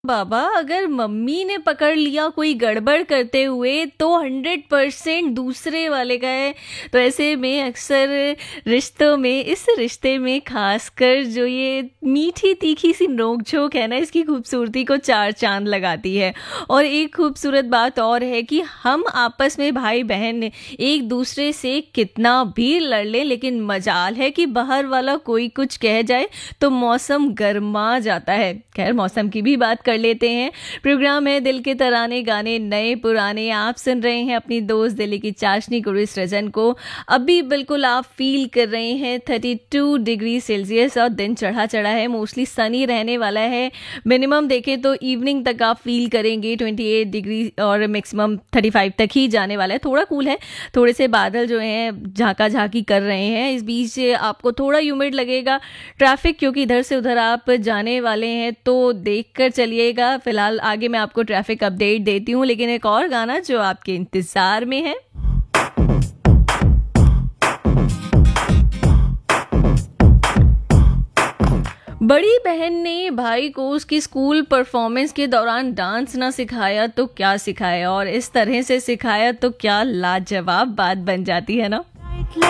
बाबा, अगर मम्मी ने पकड़ लिया कोई गड़बड़ करते हुए तो 100% दूसरे वाले का है। तो ऐसे में अक्सर रिश्तों में, इस रिश्ते में खासकर जो ये मीठी तीखी सी नोक-झोंक है ना, इसकी खूबसूरती को चार चांद लगाती है। और एक खूबसूरत बात और है कि हम आपस में भाई-बहन एक दूसरे से कितना भी लड़ लें, लेकिन मजाल है कि बाहर वाला कोई कुछ कह जाए तो मौसम गर्मा जाता है। खैर, मौसम की भी बात कर लेते हैं। प्रोग्राम है दिल के तराने, गाने नए पुराने। आप सुन रहे हैं अपनी दोस्त दिल्ली की चाशनी गुरु सृजन को। अभी बिल्कुल आप फील कर रहे हैं 32 डिग्री सेल्सियस और दिन चढ़ा चढ़ा है, मोस्टली सनी रहने वाला है। मिनिमम देखें तो इवनिंग तक आप फील करेंगे 28 डिग्री और मैक्सिमम 35 तक ही जाने वाला है। थोड़ा कूल है, थोड़े से बादल जो हैं झांका झांकी कर रहे हैं। इस बीच आपको थोड़ा ह्यूमिड लगेगा। ट्रैफिक क्योंकि इधर से उधर आप जाने वाले हैं तो देख कर चलिएगा। फिलहाल आगे मैं आपको ट्रैफिक अपडेट देती हूँ, लेकिन एक और गाना जो आपके इंतजार में है। बड़ी बहन ने भाई को उसकी स्कूल परफॉर्मेंस के दौरान डांस ना सिखाया तो क्या सिखाया, और इस तरह से सिखाया तो क्या लाजवाब बात बन जाती है ना।